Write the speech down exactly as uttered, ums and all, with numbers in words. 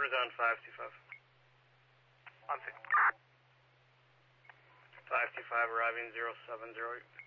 Numbers on five two five. On six. five two five arriving zero seven zero eight.